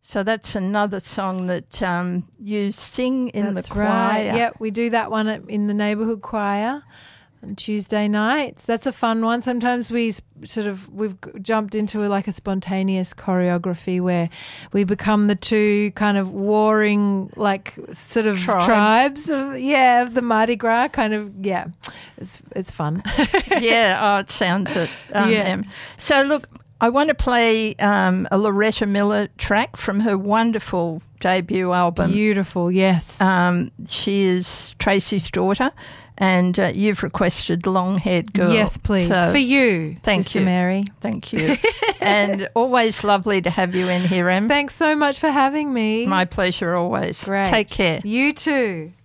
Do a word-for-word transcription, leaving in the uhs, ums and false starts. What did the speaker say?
So that's another song that um, you sing in That's the choir. right. Yep, we do that one at, in the neighbourhood choir on Tuesday nights. That's a fun one. Sometimes we s- sort of we've g- jumped into a, like a spontaneous choreography where we become the two kind of warring like sort of Tribe. tribes of yeah of the Mardi Gras kind of yeah. It's it's fun. Yeah, oh, it sounds it. Um, Yeah. Em. So, look, I want to play um, a Loretta Miller track from her wonderful debut album. Beautiful. Yes. Um, she is Tracy's daughter, and uh, you've requested Long-Haired Girl. yes, please. So, For you, thank Sister you. Mary. thank you. And always lovely to have you in here, Em. Thanks so much for having me. My pleasure always. Great. Take care. You too.